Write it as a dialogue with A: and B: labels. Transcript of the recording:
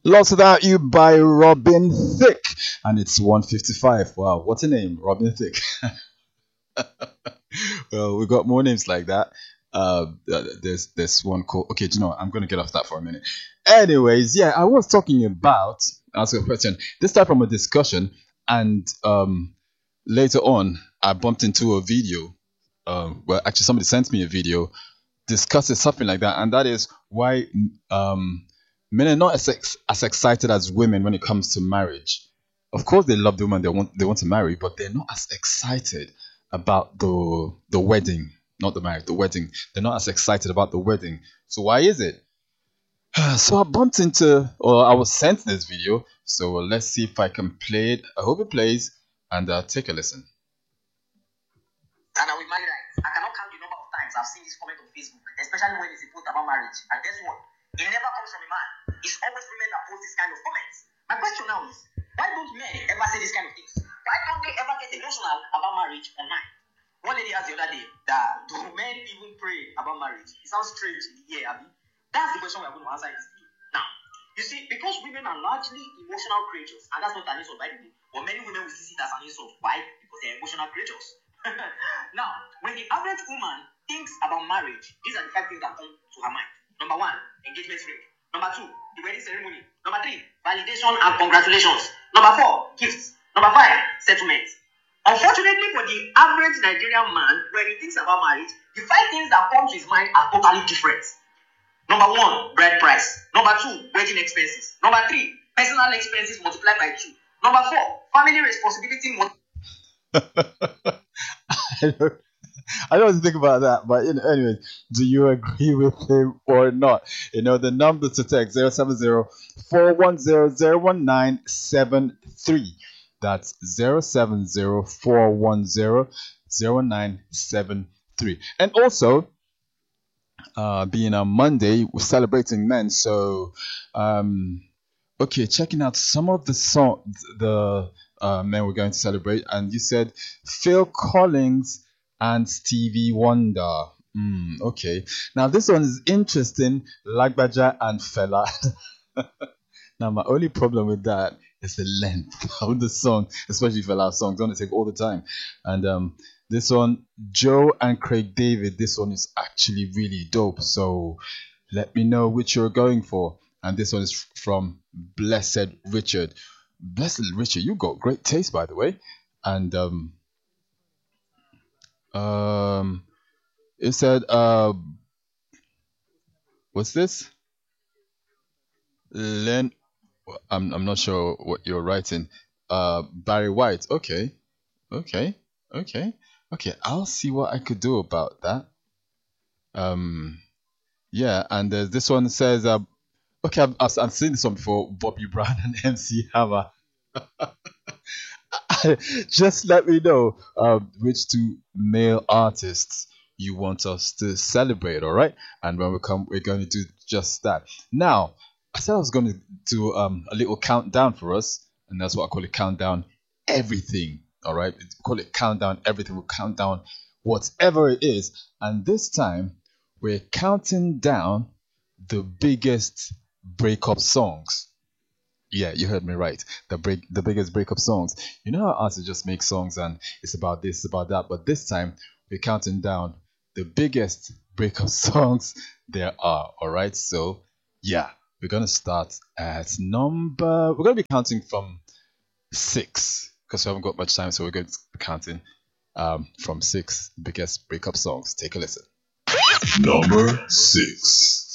A: Lost Without You by Robin Thicke. And it's 1:55. Wow, what a name, Robin Thicke. Well, we got more names like that. There's one called. Okay, do you know what? I'm gonna get off that for a minute. Anyways, yeah, I was talking about ask a question. This time from a discussion, and later on, I bumped into a video. Well, actually, somebody sent me a video discussing something like that, and that is why men are not as excited as women when it comes to marriage. Of course, they love the woman they want to marry, but they're not as excited about the wedding, not the marriage, the wedding. They're not as excited about the wedding. So why is it? So I bumped into, or I was sent this video. So let's see if I can play it. I hope it plays, and take a listen.
B: And I will marry right. I cannot count the number of times I've seen this comment on Facebook, especially when it's a post about marriage. And guess what? It never comes from a man. It's always women that post this kind of comments. My question now is, why don't men ever say this kind of things? Why don't they ever get emotional about marriage online? One lady asked the other day that do men even pray about marriage? It sounds strange in the ear, Abby. That's the question we're going to answer in this video. Now, you see, because women are largely emotional creatures, and that's not an insult by the way, but many women will see it as an insult. Why? Because they're emotional creatures. Now, when the average woman thinks about marriage, these are the 5 things that come to her mind. Number 1, engagement ring. Number 2, the wedding ceremony. Number 3, validation and congratulations. Number 4, gifts. Number 5, settlement. Unfortunately for the average Nigerian man, when he thinks about marriage, the 5 things that come to his mind are totally different. Number 1, bride price. Number 2, wedding expenses. Number 3, personal expenses multiplied by 2. Number 4, family responsibility
A: I don't think about that, but anyways, do you agree with him or not? The number to text 070-410-01973. That's 070-410-0973. And also, being a Monday, we're celebrating men. So, okay, checking out some of the men we're going to celebrate. And you said Phil Collins and Stevie Wonder. Okay. Now this one is interesting. Lagbaja and Fela. Now my only problem with that is the length of the song, especially Fela songs. It's going to take all the time. And this one, Joe and Craig David. This one is actually really dope. So let me know which you're going for. And this one is from Blessed Richard. Blessed Richard, you got great taste, by the way. And it said, what's this? I'm not sure what you're writing. Barry White. Okay. I'll see what I could do about that. Yeah, and this one says, okay, I've seen this one before. Bobby Brown and MC Hammer. Just let me know which 2 male artists you want us to celebrate, all right? And when we come, we're going to do just that. Now, I said I was going to do a little countdown for us, and that's what I call it, countdown everything, all right? Call it countdown everything. We'll count down whatever it is, and this time we're counting down the biggest breakup songs. Yeah, you heard me right. The biggest breakup songs. You know how artists just make songs and it's about this, about that, but this time we're counting down the biggest breakup songs there are. All right, so yeah, we're gonna start at we're gonna be counting from 6 because we haven't got much time, so we're going to be counting from 6 biggest breakup songs. Take a listen.
C: Number 6.